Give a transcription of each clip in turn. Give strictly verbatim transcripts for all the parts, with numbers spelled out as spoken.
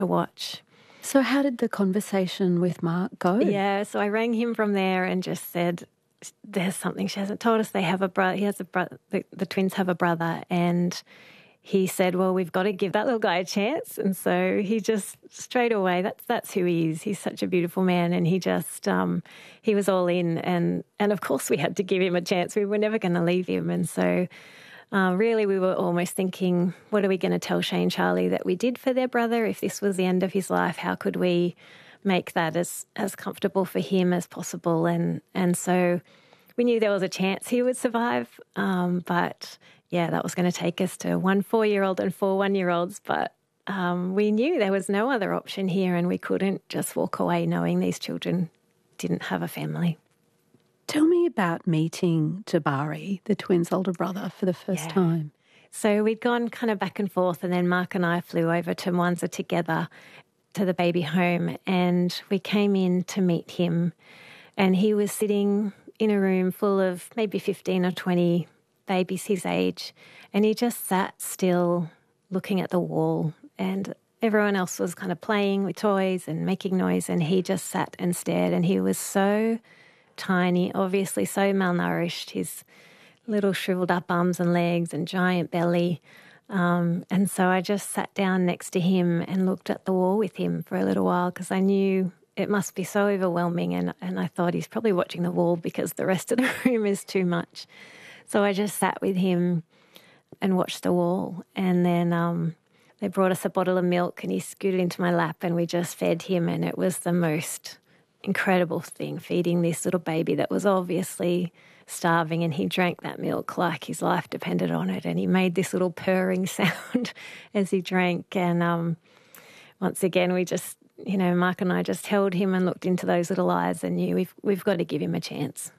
to watch. So how did the conversation with Mark go? Yeah, so I rang him from there and just said, there's something she hasn't told us. They have a brother. He has a brother. The, the twins have a brother, and he said, well, we've got to give that little guy a chance. And so he just straight away, that's that's who he is. He's such a beautiful man, and he just, um, he was all in. And, and of course we had to give him a chance. We were never going to leave him. And so uh, really we were almost thinking, what are we going to tell Shane Charlie that we did for their brother? If this was the end of his life, how could we make that as, as comfortable for him as possible? And, and so we knew there was a chance he would survive, um, but yeah, that was going to take us to one four-year-old and four one-year-olds. But um, we knew there was no other option here, and we couldn't just walk away knowing these children didn't have a family. Tell me about meeting Jabari, the twins' older brother, for the first Yeah. time. So we'd gone kind of back and forth, and then Mark and I flew over to Mwanza together to the baby home, and we came in to meet him, and he was sitting in a room full of maybe fifteen or twenty babies his age, and he just sat still looking at the wall, and everyone else was kind of playing with toys and making noise, and he just sat and stared. And he was so tiny, obviously so malnourished, his little shriveled up arms and legs and giant belly. Um, and so I just sat down next to him and looked at the wall with him for a little while, because I knew it must be so overwhelming, and, and I thought he's probably watching the wall because the rest of the room is too much. So I just sat with him and watched the wall, and then um, they brought us a bottle of milk, and he scooted into my lap, and we just fed him, and it was the most incredible thing, feeding this little baby that was obviously starving, and he drank that milk like his life depended on it, and he made this little purring sound as he drank. And um, once again, we just, you know, Mark and I just held him and looked into those little eyes and knew we've we've got to give him a chance.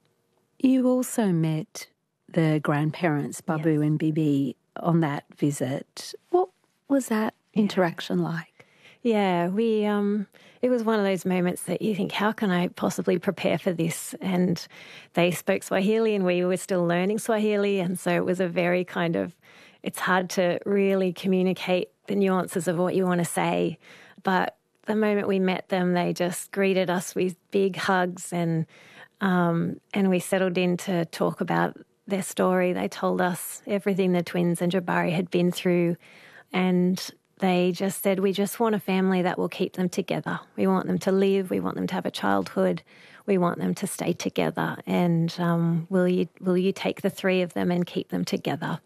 You also met the grandparents, Babu Yes. and Bibi, on that visit. What was that interaction like? Yeah, we. Um, it was one of those moments that you think, how can I possibly prepare for this? And they spoke Swahili, and we were still learning Swahili, and so it was a very kind of. It's hard to really communicate the nuances of what you want to say, but the moment we met them, they just greeted us with big hugs, and um, and we settled in to talk about their story. They told us everything the twins and Jabari had been through, and they just said, we just want a family that will keep them together. We want them to live. We want them to have a childhood. We want them to stay together. And um, will you will you take the three of them and keep them together?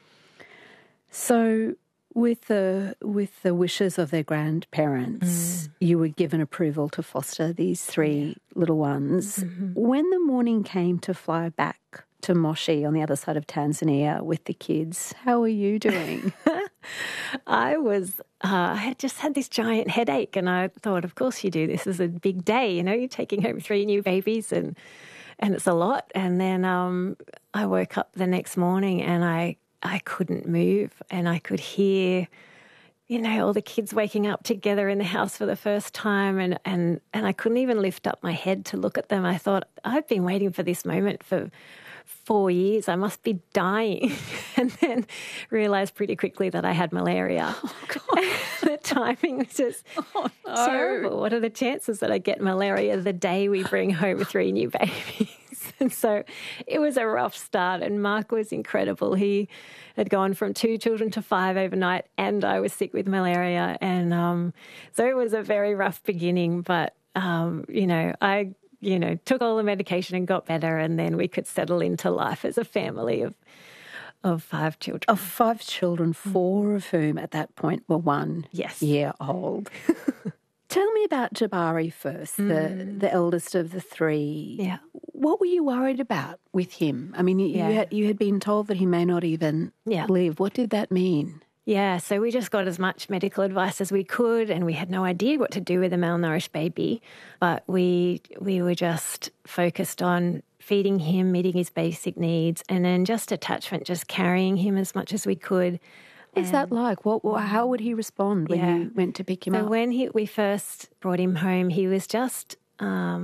So with the with the wishes of their grandparents, mm. you were given approval to foster these three little ones. Mm-hmm. When the morning came to fly back to Moshi on the other side of Tanzania with the kids, how were you doing? I was, uh, I had just had this giant headache, and I thought, of course you do. This is a big day, you know, you're taking home three new babies, and and it's a lot. And then um, I woke up the next morning, and I, I couldn't move, and I could hear, you know, all the kids waking up together in the house for the first time, and, and, and I couldn't even lift up my head to look at them. I thought, I've been waiting for this moment for four years. I must be dying. And then realised pretty quickly that I had malaria. Oh, God. The timing was just oh, no. terrible. What are the chances that I get malaria the day we bring home three new babies? And so it was a rough start, and Mark was incredible. He had gone from two children to five overnight, and I was sick with malaria. And um, so it was a very rough beginning, but, um, you know, I... you know, took all the medication and got better, and then we could settle into life as a family of of five children. Of five children, four of whom at that point were one yes. year old. Tell me about Jabari first, mm. the, the eldest of the three. Yeah. What were you worried about with him? I mean, you, yeah. you, had, you had been told that he may not even yeah. live. What did that mean? Yeah, so we just got as much medical advice as we could, and we had no idea what to do with a malnourished baby. But we we were just focused on feeding him, meeting his basic needs, and then just attachment, just carrying him as much as we could. What's that like? What? How would he respond when yeah. you went to pick him so up? So when he, we first brought him home, he was just um,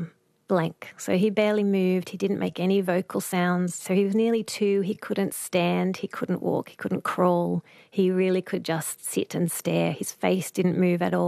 blank. So he barely moved. He didn't make any vocal sounds. So he was nearly two. He couldn't stand. He couldn't walk. He couldn't crawl. He really could just sit and stare. His face didn't move at all.